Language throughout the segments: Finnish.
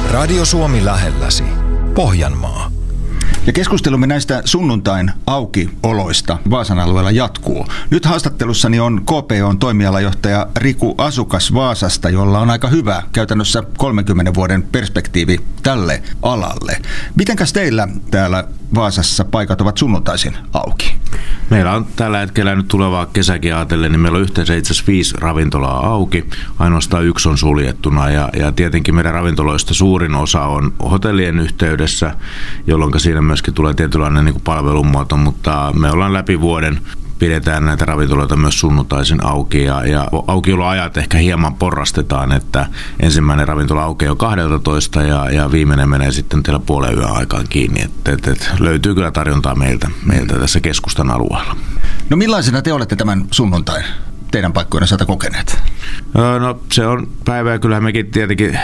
Radio Suomi lähelläsi. Pohjanmaa. Ja keskustelumme näistä sunnuntain aukioloista Vaasan alueella jatkuu. Nyt haastattelussani on KPO:n toimialajohtaja Riku Asukas Vaasasta, jolla on aika hyvä, käytännössä 30 vuoden perspektiivi tälle alalle. Mitenkäs teillä täällä Vaasassa paikat ovat sunnuntaisin auki? Meillä on tällä hetkellä nyt tulevaa kesäkin ajatellen, niin meillä on yhteensä itse asiassa 5 ravintolaa auki. Ainoastaan 1 on suljettuna ja tietenkin meidän ravintoloista suurin osa on hotellien yhteydessä, jolloin siinä myöskin tulee tietynlainen niin kuin palvelumuoto, mutta me ollaan läpi vuoden pidetään näitä ravintoloita myös sunnuntaisin auki ja aukioloajat ehkä hieman porrastetaan, että ensimmäinen ravintola aukeaa jo 12 ja viimeinen menee sitten teillä puolen yön aikaan kiinni. Et löytyy kyllä tarjontaa meiltä tässä keskustan alueella. No millaisena te olette tämän sunnuntain teidän paikkojen osalta kokeneet? No se on päivä ja kyllähän mekin tietenkin,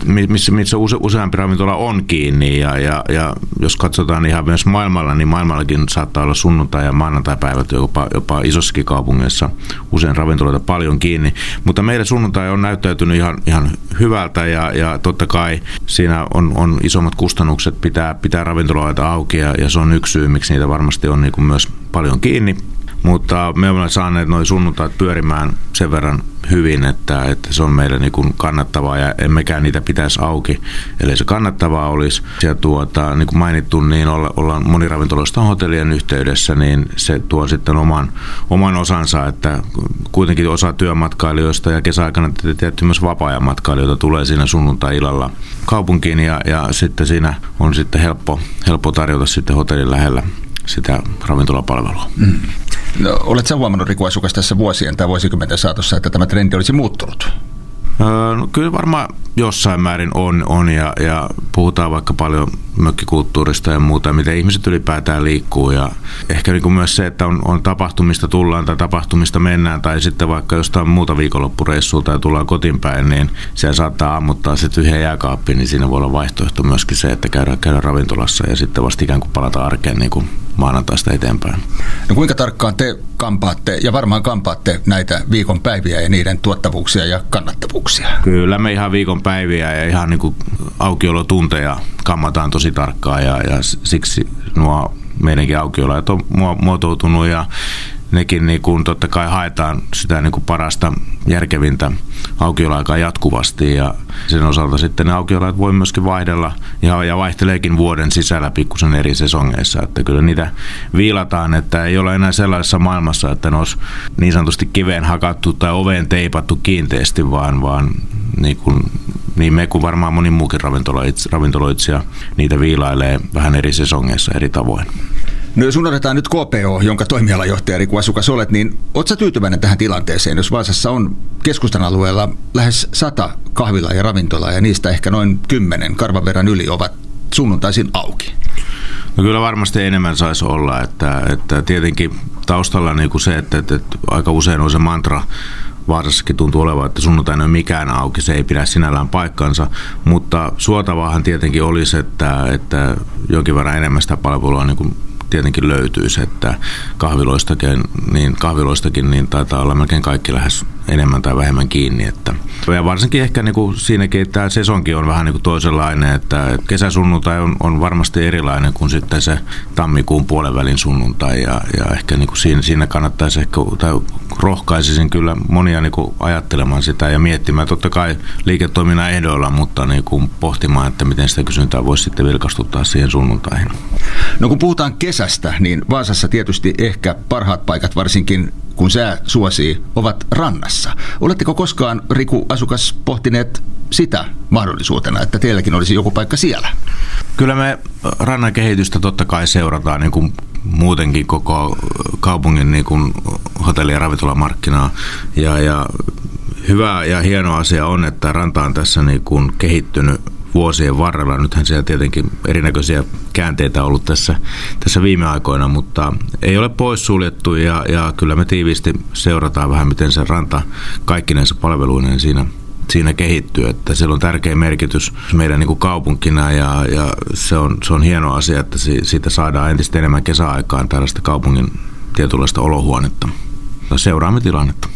missä useampi ravintola on kiinni ja jos katsotaan ihan myös maailmalla, niin maailmallakin saattaa olla sunnuntai- ja maanantaipäivät jopa isossakin kaupungeissa usein ravintoloita paljon kiinni, mutta meille sunnuntai on näyttäytynyt ihan hyvältä ja totta kai siinä on isommat kustannukset pitää ravintoloita auki ja se on yksi syy, miksi niitä varmasti on niin kuin myös paljon kiinni. Mutta me olemme saaneet nuo sunnuntait pyörimään sen verran hyvin, että se on meille niin kuin kannattavaa ja emmekään niitä pitäisi auki, eli se kannattavaa olisi. Ja niin kuin mainittu, niin ollaan moniravintoloista hotellien yhteydessä, niin se tuo sitten oman osansa, että kuitenkin osa työmatkailijoista ja kesäaikana tietysti myös vapaa-ajan matkailijoita tulee siinä sunnuntai-illalla kaupunkiin ja sitten siinä on sitten helppo tarjota sitten hotellin lähellä sitä ravintolapalvelua. No, olet sä huomannut, Riku Asukas, tässä vuosien tai vuosikymmenten saatossa, että tämä trendi olisi muuttunut? No, kyllä varmaan jossain määrin on ja puhutaan vaikka paljon mökkikulttuurista ja muuta, miten ihmiset ylipäätään liikkuu ja ehkä niin kuin myös se, että on tapahtumista tullaan tai tapahtumista mennään tai sitten vaikka jostain muuta viikonloppureissulta ja tullaan kotiin päin, niin siellä saattaa ammuttaa se tyhjä jääkaappi, niin siinä voi olla vaihtoehto myöskin se, että käydään ravintolassa ja sitten vasta ikään kuin palata arkeen niin kuin maanantaista eteenpäin. No kuinka tarkkaan te kampaatte ja varmaan kampaatte näitä viikonpäiviä ja niiden tuottavuuksia ja kannattavuuksia? Kyllä me ihan viikonpäiviä ja ihan niin kuin aukiolotunteja kammataan tosi tarkkaan ja siksi nuo meidänkin aukioloajat on muotoutunut ja nekin niin kuin totta kai haetaan sitä niin kuin parasta järkevintä aukioloaikaa jatkuvasti ja sen osalta sitten ne aukioloajat voi myöskin vaihdella ja vaihteleekin vuoden sisällä pikkusen eri sesongeissa, että kyllä niitä viilataan, että ei ole enää sellaisessa maailmassa, että ne olisi niin sanotusti kiveen hakattu tai oveen teipattu kiinteästi, vaan niin me kuin varmaan moni muukin ravintoloitsija niitä viilailee vähän eri sesongeissa eri tavoin. No jos unohdetaan nyt KPO, jonka toimialajohtaja Riku Asukas olet, niin oletko sä tyytyväinen tähän tilanteeseen, jos Vaasassa on keskustan alueella lähes 100 kahvilaa ja ravintolaa ja niistä ehkä noin 10 karvan verran yli ovat sunnuntaisin auki? No kyllä varmasti enemmän saisi olla, että tietenkin taustalla niin kuin se, että aika usein on se mantra, Vaasassakin tuntuu olevan, että sunnuntaina ei ole mikään auki, se ei pidä sinällään paikkansa, mutta suotavaahan tietenkin olisi, että jonkin verran enemmän sitä palvelua niin kuin tietenkin löytyisi, että kahviloistakin niin taitaa olla melkein kaikki lähes enemmän tai vähemmän kiinni. Ja varsinkin ehkä niin kuin siinäkin, että tämä sesonki on vähän niin kuin toisenlainen, että kesäsunnuntai on varmasti erilainen kuin sitten se tammikuun puolenvälin sunnuntai ja ehkä niin kuin siinä kannattaisi ehkä, tai rohkaisisin kyllä monia niin kuin ajattelemaan sitä ja miettimään totta kai liiketoiminnan ehdoilla, mutta niin kuin pohtimaan, että miten sitä kysyntää voisi sitten vilkastuttaa siihen sunnuntaihin. No kun puhutaan kesästä, niin Vaasassa tietysti ehkä parhaat paikat, varsinkin kun sää suosii, ovat rannassa. Oletteko koskaan, Riku Asukas, pohtineet sitä mahdollisuutena, että teilläkin olisi joku paikka siellä? Kyllä me rannan kehitystä totta kai seurataan niin kuin muutenkin koko kaupungin niin kuin hotelli- ja ravintolamarkkinaa. Ja hyvä ja hieno asia on, että ranta on tässä niin kuin kehittynyt vuosien varrella. Nythän siellä tietenkin erinäköisiä käänteitä ollut tässä viime aikoina, mutta ei ole poissuljettu ja kyllä me tiiviisti seurataan vähän, miten se ranta kaikkinensa palveluinen siinä kehittyy, että sillä on tärkeä merkitys meidän niin kuin kaupunkina ja se on hieno asia, että siitä saadaan entistä enemmän kesäaikaan tällaista kaupungin tietynlaista olohuonetta. Seuraamme tilannetta.